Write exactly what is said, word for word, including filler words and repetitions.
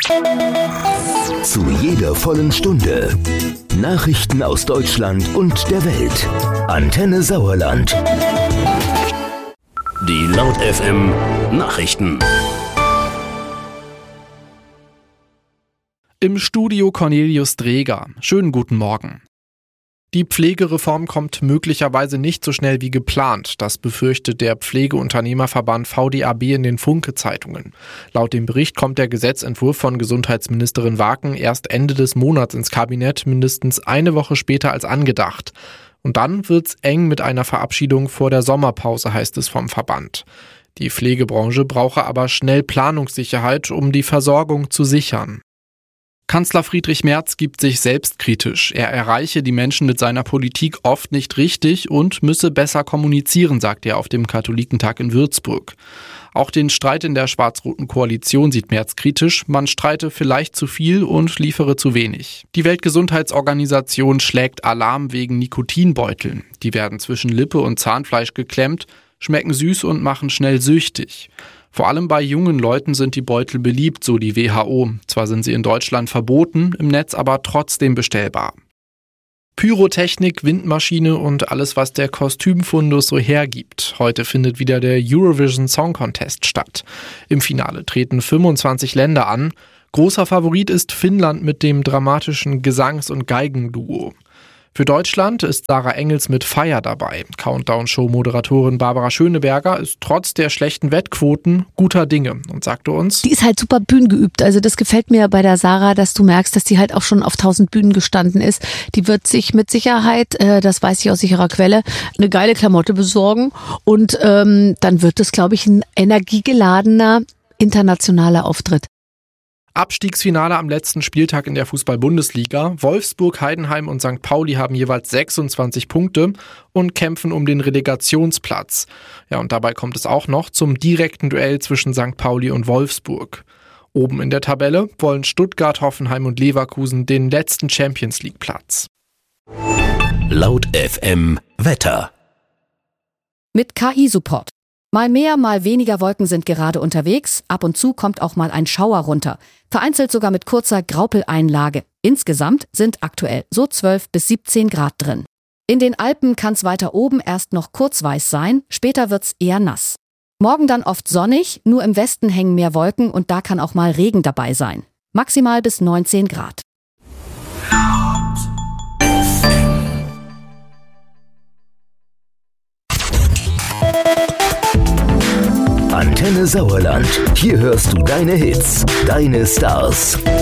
Zu jeder vollen Stunde Nachrichten aus Deutschland und der Welt. Antenne Sauerland. Die Laut F M Nachrichten. Im Studio Cornelius Dreger. Schönen guten Morgen. Die Pflegereform kommt möglicherweise nicht so schnell wie geplant. Das befürchtet der Pflegeunternehmerverband V D A B in den Funke-Zeitungen. Laut dem Bericht kommt der Gesetzentwurf von Gesundheitsministerin Waken erst Ende des Monats ins Kabinett, mindestens eine Woche später als angedacht. Und dann wird's eng mit einer Verabschiedung vor der Sommerpause, heißt es vom Verband. Die Pflegebranche brauche aber schnell Planungssicherheit, um die Versorgung zu sichern. Kanzler Friedrich Merz gibt sich selbstkritisch. Er erreiche die Menschen mit seiner Politik oft nicht richtig und müsse besser kommunizieren, sagt er auf dem Katholikentag in Würzburg. Auch den Streit in der schwarz-roten Koalition sieht Merz kritisch. Man streite vielleicht zu viel und liefere zu wenig. Die Weltgesundheitsorganisation schlägt Alarm wegen Nikotinbeuteln. Die werden zwischen Lippe und Zahnfleisch geklemmt, schmecken süß und machen schnell süchtig. Vor allem bei jungen Leuten sind die Beutel beliebt, so die W H O. Zwar sind sie in Deutschland verboten, im Netz aber trotzdem bestellbar. Pyrotechnik, Windmaschine und alles, was der Kostümfundus so hergibt. Heute findet wieder der Eurovision Song Contest statt. Im Finale treten fünfundzwanzig Länder an. Großer Favorit ist Finnland mit dem dramatischen Gesangs- und Geigenduo. Für Deutschland ist Sarah Engels mit Feier dabei. Countdown-Show-Moderatorin Barbara Schöneberger ist trotz der schlechten Wettquoten guter Dinge und sagte uns: Die ist halt super bühnengeübt. Also das gefällt mir bei der Sarah, dass du merkst, dass die halt auch schon auf tausend Bühnen gestanden ist. Die wird sich mit Sicherheit, äh, das weiß ich aus sicherer Quelle, eine geile Klamotte besorgen. Und ähm, dann wird es, glaube ich, ein energiegeladener internationaler Auftritt. Abstiegsfinale am letzten Spieltag in der Fußball-Bundesliga. Wolfsburg, Heidenheim und Sankt Pauli haben jeweils sechsundzwanzig Punkte und kämpfen um den Relegationsplatz. Ja, und dabei kommt es auch noch zum direkten Duell zwischen Sankt Pauli und Wolfsburg. Oben in der Tabelle wollen Stuttgart, Hoffenheim und Leverkusen den letzten Champions-League-Platz. Laut F M Wetter. Mit K I-Support. Mal mehr, mal weniger Wolken sind gerade unterwegs. Ab und zu kommt auch mal ein Schauer runter. Vereinzelt sogar mit kurzer Graupeleinlage. Insgesamt sind aktuell so zwölf bis siebzehn Grad drin. In den Alpen kann es weiter oben erst noch kurz weiß sein, später wird's eher nass. Morgen dann oft sonnig, nur im Westen hängen mehr Wolken und da kann auch mal Regen dabei sein. Maximal bis neunzehn Grad. Antenne Sauerland. Hier hörst du deine Hits, deine Stars.